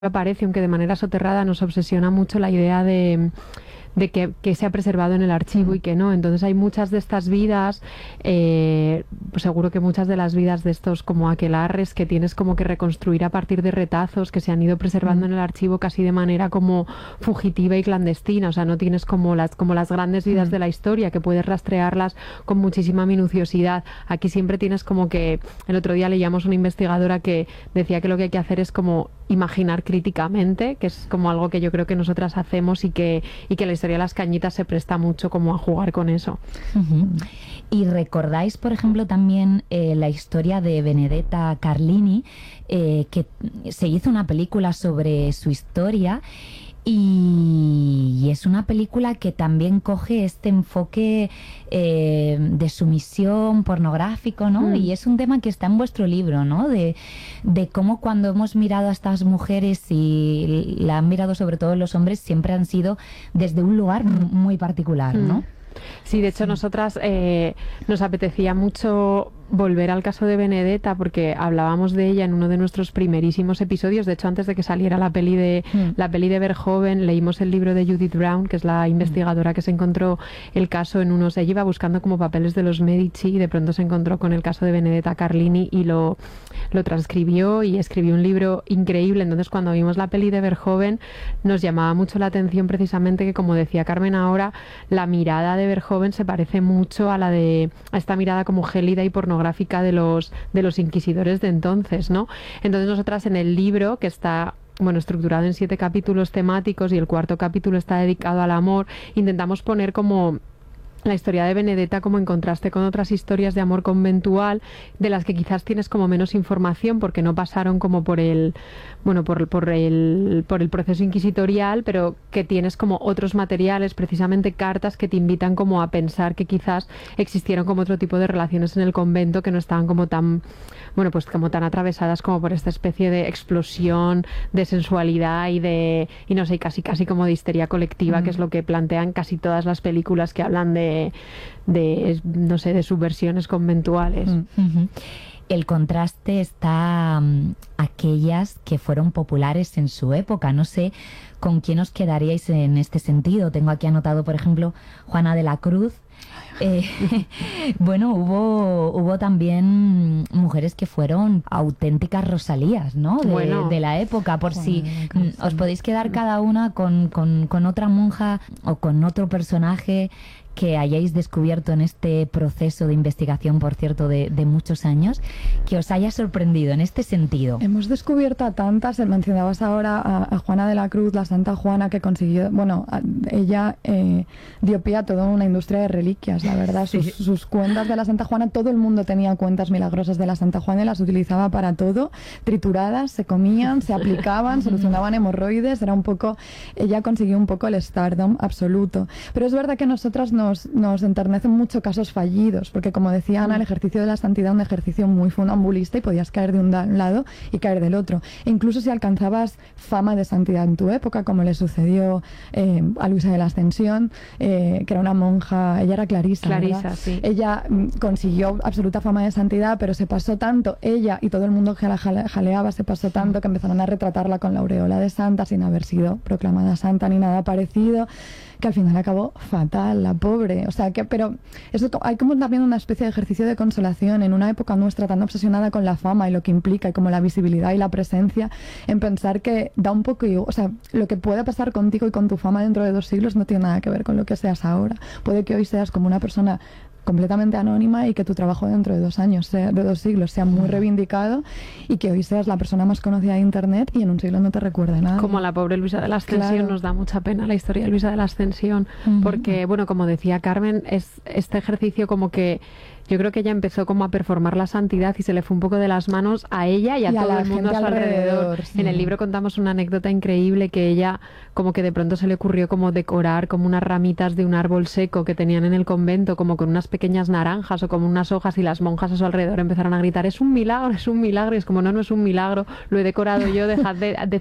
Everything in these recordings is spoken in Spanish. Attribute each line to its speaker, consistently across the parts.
Speaker 1: aparece, aunque de manera soterrada, nos obsesiona mucho la idea de que se ha preservado en el archivo y que no. Entonces hay muchas de estas vidas, pues seguro que muchas de las vidas de estos como aquelarres que tienes como que reconstruir a partir de retazos que se han ido preservando en el archivo casi de manera como fugitiva y clandestina. O sea, no tienes como las grandes vidas de la historia que puedes rastrearlas con muchísima minuciosidad. Aquí siempre tienes como que, el otro día leíamos una investigadora que decía que lo que hay que hacer es como imaginar críticamente, que es como algo que yo creo que nosotras hacemos y que la historia de las cañitas se presta mucho como a jugar con eso.
Speaker 2: Uh-huh. Y recordáis, por ejemplo, también la historia de Benedetta Carlini, que se hizo una película sobre su historia. Y es una película que también coge este enfoque de sumisión pornográfico, ¿no? Y es un tema que está en vuestro libro, ¿no? De cómo cuando hemos mirado a estas mujeres y la han mirado sobre todo los hombres, siempre han sido desde un lugar muy particular, ¿no?
Speaker 1: Sí, de hecho nosotras nos apetecía mucho volver al caso de Benedetta porque hablábamos de ella en uno de nuestros primerísimos episodios. De hecho, antes de que saliera la peli de Verhoeven, leímos el libro de Judith Brown, que es la investigadora que se encontró el caso en unos... Ella iba buscando como papeles de los Medici y de pronto se encontró con el caso de Benedetta Carlini y lo transcribió y escribió un libro increíble. Entonces, cuando vimos la peli de Verhoeven, nos llamaba mucho la atención precisamente que, como decía Carmen ahora, la mirada de Verhoeven se parece mucho a esta mirada como gélida y pornográfica de los inquisidores de entonces, ¿no? Entonces nosotras en el libro, que está estructurado en 7 capítulos temáticos y el 4º capítulo está dedicado al amor, intentamos poner como la historia de Benedetta como en contraste con otras historias de amor conventual de las que quizás tienes como menos información porque no pasaron como por el proceso inquisitorial, pero que tienes como otros materiales, precisamente cartas que te invitan como a pensar que quizás existieron como otro tipo de relaciones en el convento que no estaban como tan como tan atravesadas como por esta especie de explosión de sensualidad y no sé, casi como de histeria colectiva, que es lo que plantean casi todas las películas que hablan de no sé, de subversiones conventuales.
Speaker 2: El contraste está aquellas que fueron populares en su época. No sé con quién os quedaríais en este sentido. Tengo aquí anotado, por ejemplo, Juana de la Cruz. Hubo también mujeres que fueron auténticas Rosalías, ¿no? De la época, por si os podéis quedar cada una con otra monja o con otro personaje que hayáis descubierto en este proceso de investigación, por cierto, de muchos años, que os haya sorprendido en este sentido.
Speaker 3: Hemos descubierto a tantas. Mencionabas ahora a Juana de la Cruz, la Santa Juana, que consiguió, ella dio pie a toda una industria de reliquias, la verdad. Sus cuentas de la Santa Juana, todo el mundo tenía cuentas milagrosas de la Santa Juana y las utilizaba para todo, trituradas, se comían, se aplicaban, solucionaban hemorroides, ella consiguió un poco el stardom absoluto. Pero es verdad que nosotras nos enternecen mucho casos fallidos, porque como decía Ana, el ejercicio de la santidad es un ejercicio muy funambulista y podías caer de un lado y caer del otro. E incluso si alcanzabas fama de santidad en tu época, como le sucedió a Luisa de la Ascensión, que era una monja, ella era Clarisa,
Speaker 1: sí.
Speaker 3: Ella consiguió absoluta fama de santidad, pero se pasó tanto, ella y todo el mundo que la jaleaba, se pasó tanto que empezaron a retratarla con la aureola de santa sin haber sido proclamada santa ni nada parecido, que al final acabó fatal, la pobre. O sea, pero eso hay como también una especie de ejercicio de consolación en una época nuestra tan obsesionada con la fama y lo que implica y como la visibilidad y la presencia, en pensar que da un poco, o sea, lo que puede pasar contigo y con tu fama dentro de 2 siglos no tiene nada que ver con lo que seas ahora. Puede que hoy seas como una persona completamente anónima y que tu trabajo dentro de 2 años, de 2 siglos, sea muy reivindicado y que hoy seas la persona más conocida de Internet y en un siglo no te recuerde nada.
Speaker 1: Como la pobre Luisa de la Ascensión, claro. Nos da mucha pena la historia de Luisa de la Ascensión, porque, como decía Carmen, es este ejercicio como que yo creo que ella empezó como a performar la santidad y se le fue un poco de las manos a ella y a todo el mundo a su alrededor. Sí. En el libro contamos una anécdota increíble que ella como que de pronto se le ocurrió como decorar como unas ramitas de un árbol seco que tenían en el convento como con unas pequeñas naranjas o como unas hojas y las monjas a su alrededor empezaron a gritar es un milagro, es un milagro. Y es como no es un milagro, lo he decorado yo, dejad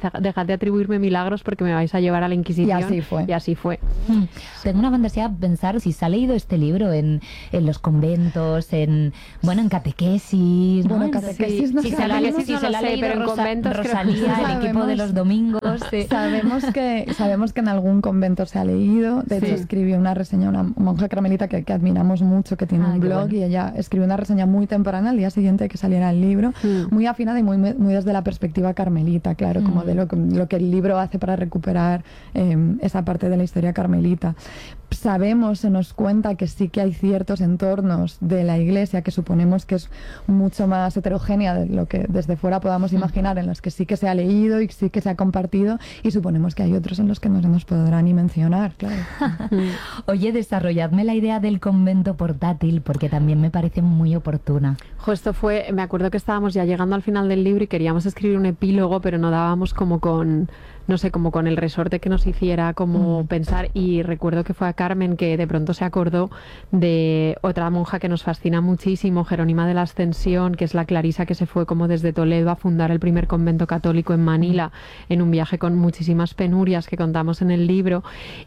Speaker 1: de atribuirme milagros porque me vais a llevar a la Inquisición. Y así fue.
Speaker 2: Tengo una fantasía pensar si se ha leído este libro en los conventos conventos, en catequesis, ¿no?
Speaker 3: Bueno, catequesis no
Speaker 2: si se
Speaker 3: sabemos,
Speaker 2: la ha leído
Speaker 1: pero en conventos
Speaker 2: Rosalía, el equipo de los domingos.
Speaker 3: Sabemos que en algún convento se ha leído. De hecho, escribió una reseña, una monja carmelita que admiramos mucho, que tiene un blog, y ella escribió una reseña muy temprana, al día siguiente de que saliera el libro, muy afinada y muy desde la perspectiva carmelita, claro, como de lo que el libro hace para recuperar esa parte de la historia carmelita. Sabemos, se nos cuenta que sí que hay ciertos entornos de la Iglesia que suponemos que es mucho más heterogénea de lo que desde fuera podamos imaginar, en los que sí que se ha leído y sí que se ha compartido, y suponemos que hay otros en los que no se nos podrá ni mencionar, claro.
Speaker 2: Oye, desarrolladme la idea del convento portátil, porque también me parece muy oportuna.
Speaker 1: Esto fue, me acuerdo que estábamos ya llegando al final del libro y queríamos escribir un epílogo, pero no dábamos como con el resorte que nos hiciera como pensar, y recuerdo que fue a Carmen que de pronto se acordó de otra monja que nos fascina muchísimo, Jerónima de la Ascensión, que es la clarisa que se fue como desde Toledo a fundar el primer convento católico en Manila, en un viaje con muchísimas penurias que contamos en el libro,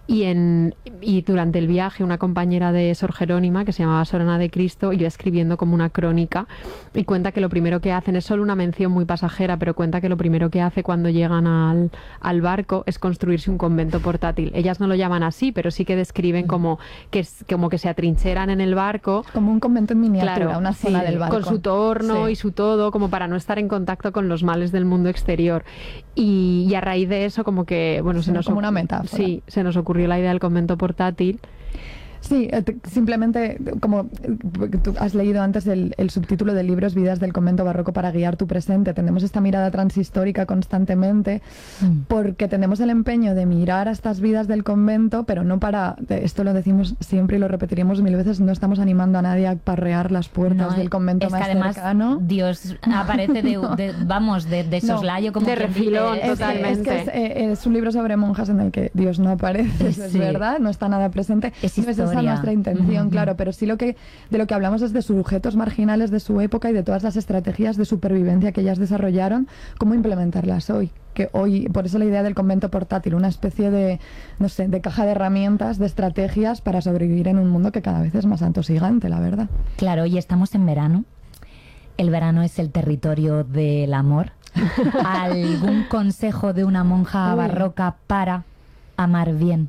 Speaker 1: y durante el viaje una compañera de Sor Jerónima, que se llamaba Sorana de Cristo, iba escribiendo como una crónica, y cuenta que lo primero que hacen, es solo una mención muy pasajera, pero cuenta que lo primero que hace cuando llegan al barco es construirse un convento portátil. Ellas no lo llaman así, pero sí que describen como que se atrincheran en el barco.
Speaker 3: Como un convento en miniatura,
Speaker 1: claro,
Speaker 3: una zona del barco.
Speaker 1: Con su torno y su todo, como para no estar en contacto con los males del mundo exterior. Y a raíz de eso, como que, se nos
Speaker 3: como una metáfora.
Speaker 1: Sí, se nos ocurrió la idea del convento portátil.
Speaker 3: Sí, simplemente, como tú has leído antes, el subtítulo del libro es Vidas del convento barroco para guiar tu presente. Tenemos esta mirada transhistórica constantemente porque tenemos el empeño de mirar a estas vidas del convento, pero no para, esto lo decimos siempre y lo repetiremos 1000 veces, no estamos animando a nadie a parrear las puertas del convento más cercano.
Speaker 2: Dios aparece de soslayo, como
Speaker 1: de refilón,
Speaker 3: totalmente. Es un libro sobre monjas en el que Dios no aparece, eso es verdad, no está nada presente.
Speaker 2: Es
Speaker 3: esa nuestra intención, claro, pero sí de lo que hablamos es de sujetos marginales de su época y de todas las estrategias de supervivencia que ellas desarrollaron, cómo implementarlas hoy. Que hoy, por eso la idea del convento portátil, una especie de caja de herramientas, de estrategias para sobrevivir en un mundo que cada vez es más atosigante, la verdad.
Speaker 2: Claro, y estamos en verano. El verano es el territorio del amor. ¿Algún consejo de una monja barroca para amar bien?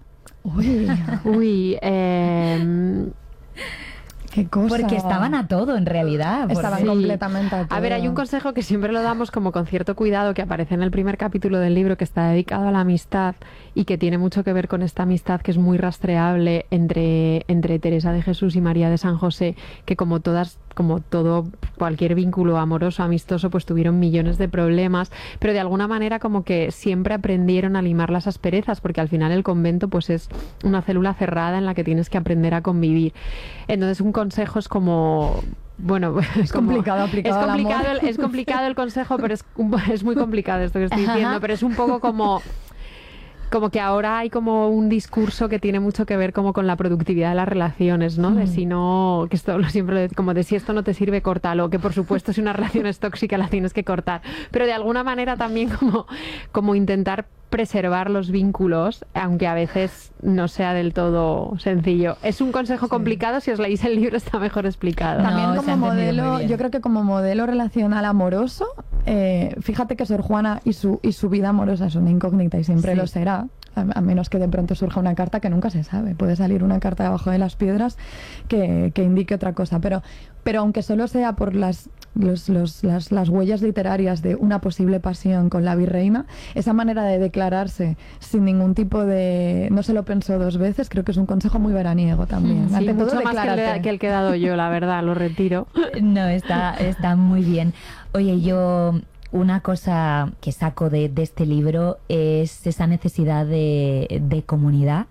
Speaker 3: Qué cosa.
Speaker 2: Porque estaban a todo, en realidad.
Speaker 3: Estaban completamente a todo.
Speaker 1: A ver, hay un consejo que siempre lo damos como con cierto cuidado, que aparece en el primer capítulo del libro, que está dedicado a la amistad y que tiene mucho que ver con esta amistad que es muy rastreable entre Teresa de Jesús y María de San José, que como todo cualquier vínculo amoroso, amistoso, pues tuvieron millones de problemas, pero de alguna manera como que siempre aprendieron a limar las asperezas, porque al final el convento pues es una célula cerrada en la que tienes que aprender a convivir. Entonces un consejo es como...
Speaker 3: es complicado aplicado al amor.
Speaker 1: Es complicado el consejo, pero es muy complicado esto que estoy diciendo, pero es un poco como que ahora hay como un discurso que tiene mucho que ver como con la productividad de las relaciones, ¿no? De si no, que esto siempre como de si esto no te sirve, córtalo, que por supuesto si una relación es tóxica la tienes que cortar, pero de alguna manera también como intentar preservar los vínculos, aunque a veces no sea del todo sencillo. Es un consejo complicado, si os leéis el libro está mejor explicado.
Speaker 3: También como modelo, yo creo que como modelo relacional amoroso, fíjate que Sor Juana y su vida amorosa es una incógnita y siempre lo será, a menos que de pronto surja una carta que nunca se sabe. Puede salir una carta debajo de las piedras que indique otra cosa, pero aunque solo sea por las huellas literarias de una posible pasión con la virreina, esa manera de declararse sin ningún tipo de... no se lo pensó dos veces, creo que es un consejo muy veraniego también.
Speaker 1: Sí,
Speaker 3: ante
Speaker 1: mucho
Speaker 3: todo,
Speaker 1: más que el que he dado yo, la verdad, lo retiro.
Speaker 2: No, está muy bien. Oye, yo... Una cosa que saco de este libro es esa necesidad de comunidad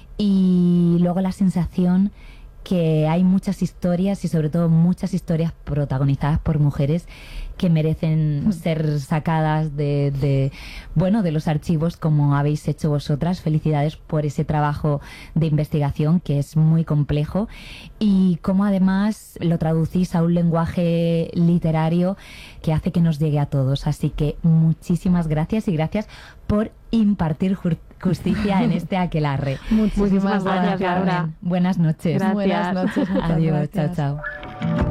Speaker 2: y luego la sensación que hay muchas historias y sobre todo muchas historias protagonizadas por mujeres que merecen ser sacadas de los archivos como habéis hecho vosotras. Felicidades por ese trabajo de investigación que es muy complejo y cómo además lo traducís a un lenguaje literario que hace que nos llegue a todos. Así que muchísimas gracias y gracias por impartir justicia en este aquelarre.
Speaker 1: Muchísimas gracias, Laura.
Speaker 2: Buenas noches.
Speaker 1: Gracias.
Speaker 3: Buenas noches. Muchas
Speaker 2: Adiós,
Speaker 3: gracias.
Speaker 2: chao, chao.